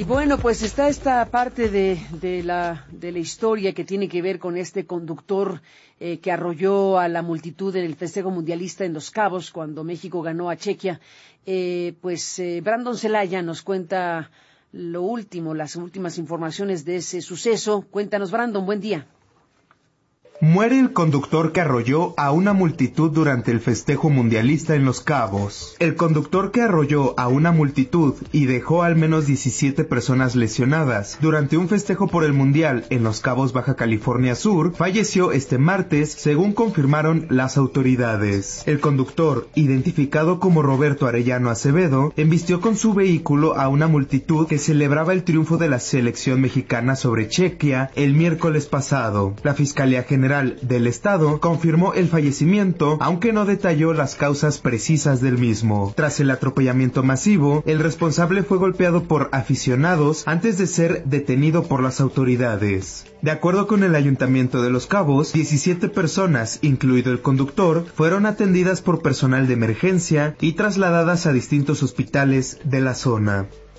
Y bueno, pues está esta parte de la historia que tiene que ver con este conductor que arrolló a la multitud en el festejo mundialista en Los Cabos cuando México ganó a Chequia. Brandon Celaya nos cuenta las últimas informaciones de ese suceso. Cuéntanos, Brandon, buen día. Muere el conductor que arrolló a una multitud durante el festejo mundialista en Los Cabos. El conductor que arrolló a una multitud y dejó al menos 17 personas lesionadas durante un festejo por el Mundial en Los Cabos, Baja California Sur, falleció este martes, según confirmaron las autoridades. El conductor, identificado como Roberto Arellano Acevedo, embistió con su vehículo a una multitud que celebraba el triunfo de la selección mexicana sobre Chequia el miércoles pasado. La Fiscalía General del Estado confirmó el fallecimiento, aunque no detalló las causas precisas del mismo. Tras el atropellamiento masivo, el responsable fue golpeado por aficionados antes de ser detenido por las autoridades. De acuerdo con el Ayuntamiento de Los Cabos, 17 personas, incluido el conductor, fueron atendidas por personal de emergencia y trasladadas a distintos hospitales de la zona.